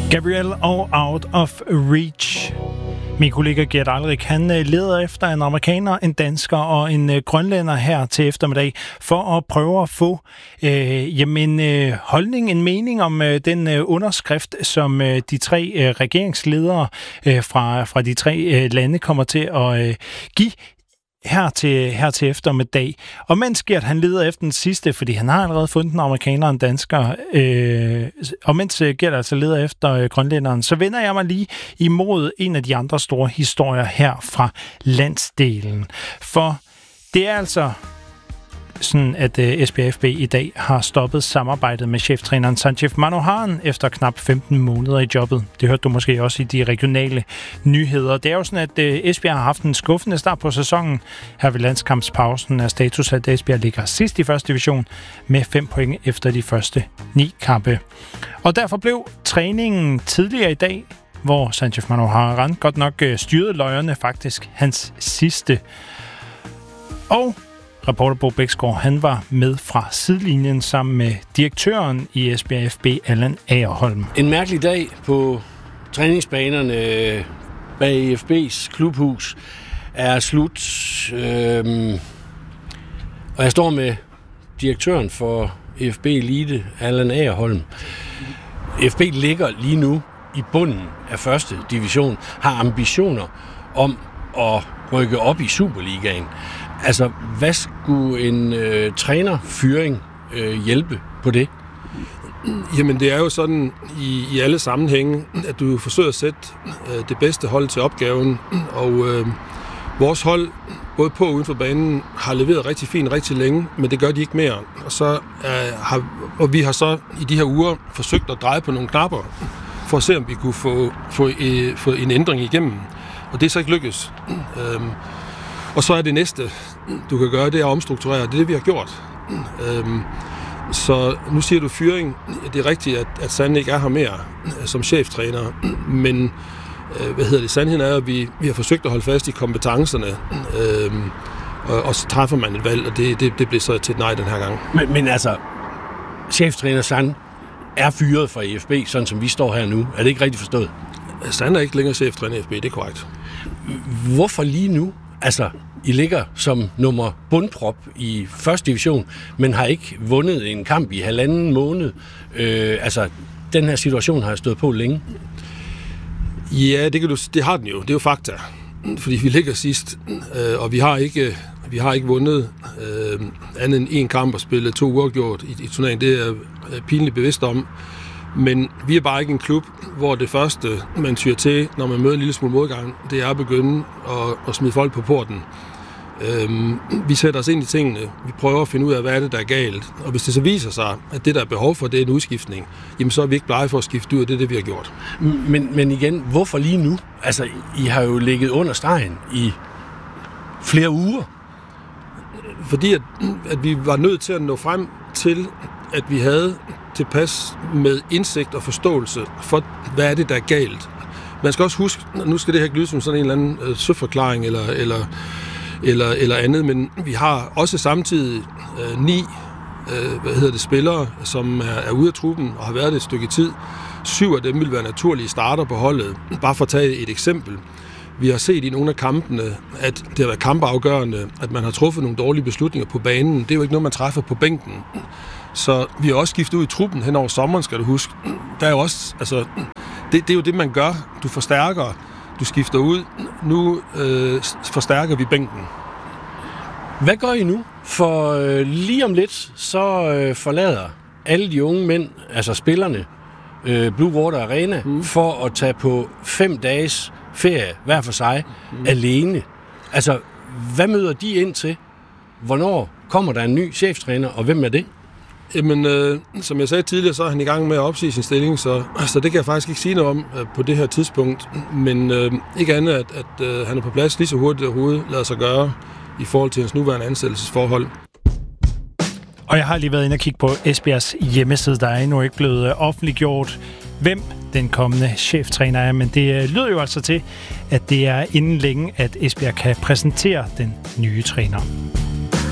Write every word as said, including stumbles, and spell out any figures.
Gabriel og Out of Reach. Min kollega Gert Alrik, han leder efter en amerikaner, en dansker og en grønlænder her til eftermiddag for at prøve at få øh, jamen, øh, holdning, en mening om øh, den øh, underskrift, som øh, de tre øh, regeringsledere øh, fra, fra de tre øh, lande kommer til at øh, give her til, her til eftermiddag. Og mens Gert, han leder efter den sidste, fordi han har allerede fundet en amerikaner og en dansker, øh, og mens Gert altså leder efter øh, grønlænderen, så vender jeg mig lige imod en af de andre store historier her fra landsdelen. For det er altså sådan, at uh, S B F B i dag har stoppet samarbejdet med cheftræneren Sanjeev Manoharan efter knap femten måneder i jobbet. Det hørte du måske også i de regionale nyheder. Det er jo sådan, at uh, Esbjerg har haft en skuffende start på sæsonen. Her ved landskampspausen er status, at Esbjerg ligger sidst i første division med fem point efter de første ni kampe. Og derfor blev træningen tidligere i dag, hvor Sanjeev Manoharan godt nok uh, styrede løjerne, faktisk hans sidste. Og reporter Bo Bæksgaard, han var med fra sidelinjen sammen med direktøren i S B F B, Allan Agerholm. En mærkelig dag på træningsbanerne bag F B's klubhus er slut. Øhm, og jeg står med direktøren for F B Elite, Allan Agerholm. F B ligger lige nu i bunden af første division, har ambitioner om at rykke op i Superligaen. Altså, hvad skulle en øh, trænerfyring øh, hjælpe på det? Jamen, det er jo sådan i, i alle sammenhænge, at du forsøger at sætte øh, det bedste hold til opgaven, og øh, vores hold, både på og uden for banen, har leveret rigtig fint rigtig længe, men det gør de ikke mere. Og, så, øh, har, og vi har så i de her uger forsøgt at dreje på nogle knapper, for at se, om vi kunne få, få, øh, få en ændring igennem. Og det er så ikke lykkes. Øh, Og så er det næste, du kan gøre, det er at omstrukturere. Det er det, vi har gjort. Øhm, så nu siger du fyring. Det er rigtigt, at, at Sand ikke er her mere som cheftræner. Men øh, hvad hedder det? Sandheden er, at vi, vi har forsøgt at holde fast i kompetencerne. Øhm, og, og så træffer man et valg, og det, det, det bliver så til et nej den her gang. Men, men altså, cheftræner Sand er fyret fra E F B, sådan som vi står her nu. Er det ikke rigtigt forstået? Sand er ikke længere cheftræner i F B, det er korrekt. Hvorfor lige nu? Altså, I ligger som nummer bundprop i første division, men har ikke vundet en kamp i halvanden måned. Øh, altså, den her situation har jeg stået på længe. Ja, det, kan du, det har den jo. Det er jo fakta. Fordi vi ligger sidst, øh, og vi har ikke, vi har ikke vundet øh, andet end en kamp og spillet to uafgjort i, i turneringen. Det er jeg pinligt bevidst om. Men vi er bare ikke en klub, hvor det første, man tyr til, når man møder en lille smule modgang, det er at begynde at, at smide folk på porten. Øhm, vi sætter os ind i tingene. Vi prøver at finde ud af, hvad er det, der er galt. Og hvis det så viser sig, at det, der er behov for, det er en udskiftning, jamen så er vi ikke blege for at skifte ud, og det er det, vi har gjort. Men, men igen, hvorfor lige nu? Altså, I har jo ligget under stregen i flere uger. Fordi at, at vi var nødt til at nå frem til, at vi havde tilpas med indsigt og forståelse for, hvad er det, der er galt. Man skal også huske, nu skal det her lyde som sådan en eller anden øh, søforklaring eller, eller, eller, eller andet, men vi har også samtidig øh, ni øh, hvad hedder det, spillere, som er, er ude af truppen og har været det et stykke tid. Syv af dem vil være naturlige starter på holdet. Bare for at tage et eksempel. Vi har set i nogle af kampene, at det har været kampafgørende, at man har truffet nogle dårlige beslutninger på banen. Det er jo ikke noget, man træffer på bænken. Så vi har også skiftet ud i truppen hen over sommeren, skal du huske. Der er jo også, altså, det, det er jo det, man gør. Du forstærker, du skifter ud. Nu øh, forstærker vi bænken. Hvad gør I nu? For øh, lige om lidt, så øh, forlader alle de unge mænd, altså spillerne, øh, Blue Water Arena, mm. for at tage på fem dages ferie, hver for sig, mm. alene. Altså, hvad møder de ind til? Hvornår kommer der en ny cheftræner, og hvem er det? Jamen, øh, som jeg sagde tidligere, så er han i gang med at opsige sin stilling, så, så det kan jeg faktisk ikke sige noget om øh, på det her tidspunkt. Men øh, ikke andet, at, at øh, han er på plads lige så hurtigt overhovedet lader sig gøre i forhold til hans nuværende ansættelsesforhold. Og jeg har lige været inde og kigge på Esbjergs hjemmeside, der er endnu ikke blevet offentliggjort, hvem den kommende cheftræner er, men det lyder jo altså til, at det er inden længe, at Esbjerg kan præsentere den nye træner.